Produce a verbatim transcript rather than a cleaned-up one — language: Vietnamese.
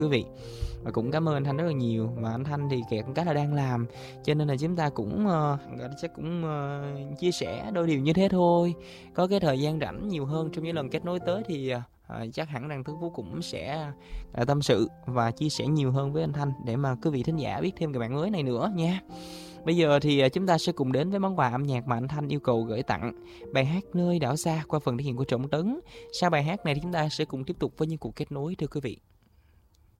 quý vị. Và cũng cảm ơn anh Thanh rất là nhiều. Và anh Thanh thì kẹt cái là đang làm, cho nên là chúng ta cũng ờ, gọi là chắc cũng ờ, chia sẻ đôi điều như thế thôi. Có cái thời gian rảnh nhiều hơn trong những lần kết nối tới thì ờ, ờ, chắc hẳn rằng Tuấn Vũ cũng sẽ ờ, tâm sự và chia sẻ nhiều hơn với anh Thanh để mà quý vị thính giả biết thêm cái bạn mới này nữa nha. Bây giờ thì ờ, chúng ta sẽ cùng đến với món quà âm nhạc mà anh Thanh yêu cầu gửi tặng, bài hát Nơi đảo xa qua phần thể hiện của Trọng Tấn. Sau bài hát này thì chúng ta sẽ cùng tiếp tục với những cuộc kết nối thưa quý vị.